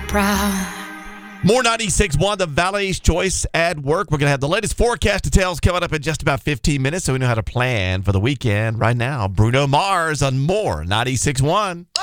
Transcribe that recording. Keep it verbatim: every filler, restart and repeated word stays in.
proud. More ninety-six point one, the Valley's Choice at Work. We're going to have the latest forecast details coming up in just about fifteen minutes, so we know how to plan for the weekend. Right now, Bruno Mars on More ninety-six point one.